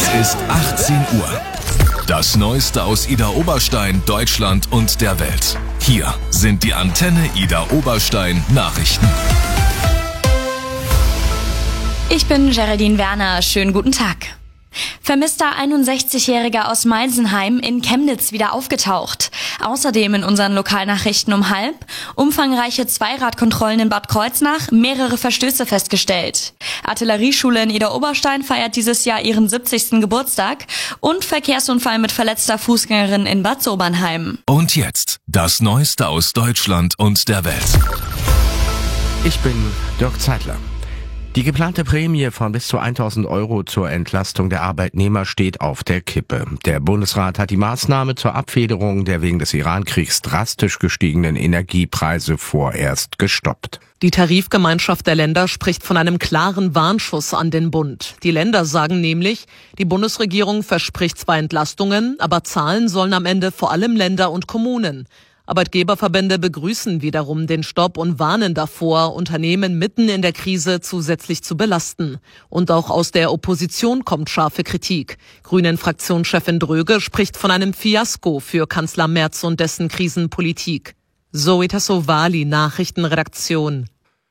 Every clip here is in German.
Es ist 18 Uhr. Das Neueste aus Idar Oberstein, Deutschland und der Welt. Hier sind die Antenne Idar Oberstein Nachrichten. Ich bin Geraldine Werner. Schönen guten Tag. Vermisster 61-Jähriger aus Meisenheim in Chemnitz wieder aufgetaucht. Außerdem in unseren Lokalnachrichten um 12:30 umfangreiche Zweiradkontrollen in Bad Kreuznach, mehrere Verstöße festgestellt. Artillerieschule in Idar Oberstein feiert dieses Jahr ihren 70. Geburtstag und Verkehrsunfall mit verletzter Fußgängerin in Bad Sobernheim. Und jetzt das Neueste aus Deutschland und der Welt. Ich bin Dirk Zeitler. Die geplante Prämie von bis zu 1.000 € zur Entlastung der Arbeitnehmer steht auf der Kippe. Der Bundesrat hat die Maßnahme zur Abfederung der wegen des Iran-Kriegs drastisch gestiegenen Energiepreise vorerst gestoppt. Die Tarifgemeinschaft der Länder spricht von einem klaren Warnschuss an den Bund. Die Länder sagen nämlich, die Bundesregierung verspricht zwar Entlastungen, aber zahlen sollen am Ende vor allem Länder und Kommunen. Arbeitgeberverbände begrüßen wiederum den Stopp und warnen davor, Unternehmen mitten in der Krise zusätzlich zu belasten. Und auch aus der Opposition kommt scharfe Kritik. Grünen-Fraktionschefin Dröge spricht von einem Fiasko für Kanzler Merz und dessen Krisenpolitik. Zoe Tassovali, Nachrichtenredaktion.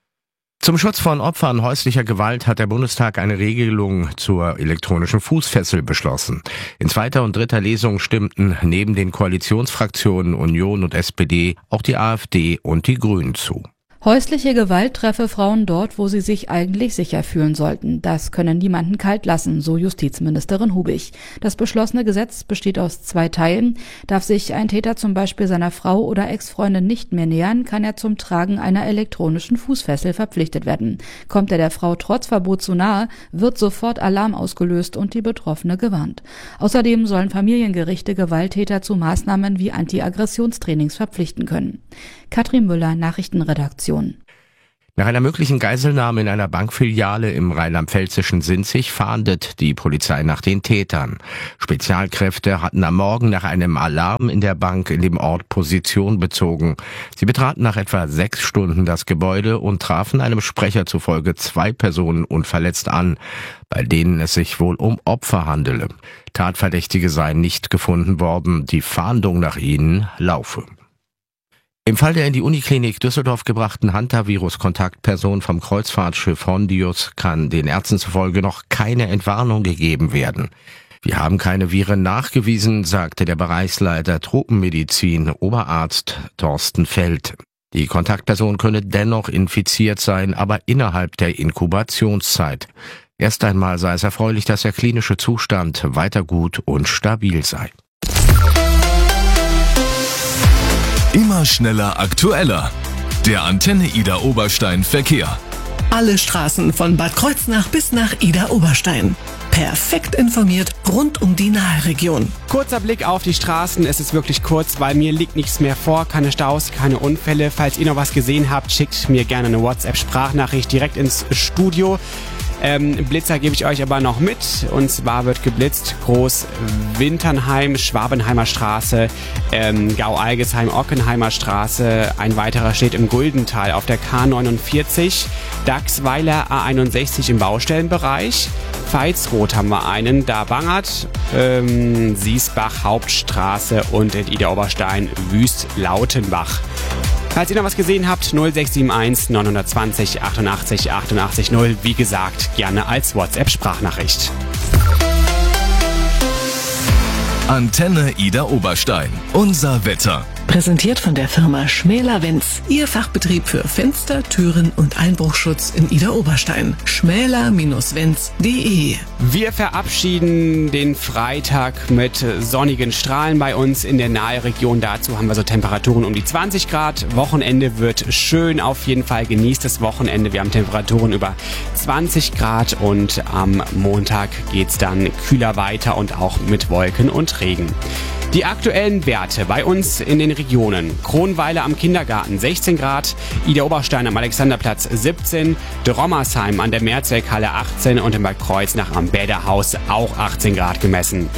Zum Schutz von Opfern häuslicher Gewalt hat der Bundestag eine Regelung zur elektronischen Fußfessel beschlossen. In zweiter und dritter Lesung stimmten neben den Koalitionsfraktionen Union und SPD auch die AfD und die Grünen zu. Häusliche Gewalt treffe Frauen dort, wo sie sich eigentlich sicher fühlen sollten. Das könne niemanden kalt lassen, so Justizministerin Hubig. Das beschlossene Gesetz besteht aus 2 Teilen. Darf sich ein Täter zum Beispiel seiner Frau oder Ex-Freundin nicht mehr nähern, kann er zum Tragen einer elektronischen Fußfessel verpflichtet werden. Kommt er der Frau trotz Verbot zu nahe, wird sofort Alarm ausgelöst und die Betroffene gewarnt. Außerdem sollen Familiengerichte Gewalttäter zu Maßnahmen wie Anti-Aggressionstrainings verpflichten können. Katrin Müller, Nachrichtenredaktion. Nach einer möglichen Geiselnahme in einer Bankfiliale im rheinland-pfälzischen Sinzig fahndet die Polizei nach den Tätern. Spezialkräfte hatten am Morgen nach einem Alarm in der Bank in dem Ort Position bezogen. Sie betraten nach etwa 6 Stunden das Gebäude und trafen einem Sprecher zufolge 2 Personen unverletzt an, bei denen es sich wohl um Opfer handele. Tatverdächtige seien nicht gefunden worden, die Fahndung nach ihnen laufe. Im Fall der in die Uniklinik Düsseldorf gebrachten Hantavirus-Kontaktperson vom Kreuzfahrtschiff Hondius kann den Ärzten zufolge noch keine Entwarnung gegeben werden. Wir haben keine Viren nachgewiesen, sagte der Bereichsleiter Tropenmedizin, Oberarzt Thorsten Feld. Die Kontaktperson könne dennoch infiziert sein, aber innerhalb der Inkubationszeit. Erst einmal sei es erfreulich, dass der klinische Zustand weiter gut und stabil sei. Immer schneller, aktueller. Der Antenne Idar Oberstein Verkehr. Alle Straßen von Bad Kreuznach bis nach Idar Oberstein. Perfekt informiert rund um die Nahregion. Kurzer Blick auf die Straßen. Es ist wirklich kurz, weil mir liegt nichts mehr vor. Keine Staus, keine Unfälle. Falls ihr noch was gesehen habt, schickt mir gerne eine WhatsApp-Sprachnachricht direkt ins Studio. Blitzer gebe ich euch aber noch mit. Und zwar wird geblitzt Groß Winternheim, Schwabenheimer Straße, Gau-Algesheim, Ockenheimer Straße. Ein weiterer steht im Guldental auf der K49. Dachsweiler A61 im Baustellenbereich. Veitsroth haben wir einen, da bangert. Siesbach Hauptstraße und in Idar Oberstein Wüst-Lautenbach. Falls ihr noch was gesehen habt, 0671 920 88 88 0. Wie gesagt, gerne als WhatsApp-Sprachnachricht. Antenne Idar Oberstein. Unser Wetter. Präsentiert von der Firma Schmäler-Wenz. Ihr Fachbetrieb für Fenster, Türen und Einbruchschutz in Idar Oberstein. schmäler-wenz.de. Wir verabschieden den Freitag mit sonnigen Strahlen bei uns in der Nahregion. Dazu haben wir so Temperaturen um die 20 Grad. Wochenende wird schön, auf jeden Fall genießt das Wochenende. Wir haben Temperaturen über 20 Grad und am Montag geht's dann kühler weiter und auch mit Wolken und Regen. Die aktuellen Werte bei uns in den Regionen: Kronweiler am Kindergarten 16 Grad, Idar Oberstein am Alexanderplatz 17, Drommersheim an der Mehrzweckhalle 18 und in Bad Kreuznach am Bäderhaus auch 18 Grad gemessen.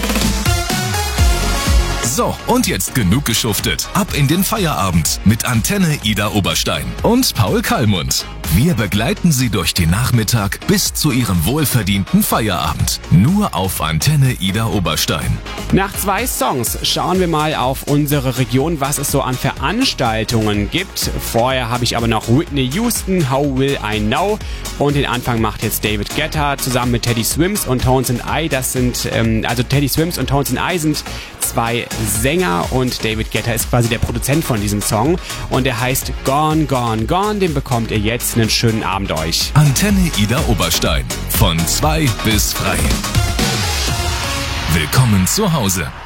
So, und jetzt genug geschuftet. Ab in den Feierabend mit Antenne Idar Oberstein und Paul Kallmund. Wir begleiten Sie durch den Nachmittag bis zu Ihrem wohlverdienten Feierabend. Nur auf Antenne Ida Oberstein. Nach 2 Songs schauen wir mal auf unsere Region, was es so an Veranstaltungen gibt. Vorher habe ich aber noch Whitney Houston, How Will I Know? Und den Anfang macht jetzt David Guetta zusammen mit Teddy Swims und Tones and I. Das sind, Teddy Swims und Tones and I sind 2 Sänger und David Guetta ist quasi der Produzent von diesem Song. Und der heißt Gone, Gone, Gone. Den bekommt ihr jetzt. Einen schönen Abend euch. Antenne Ida Oberstein. Von 2 bis frei. Willkommen zu Hause.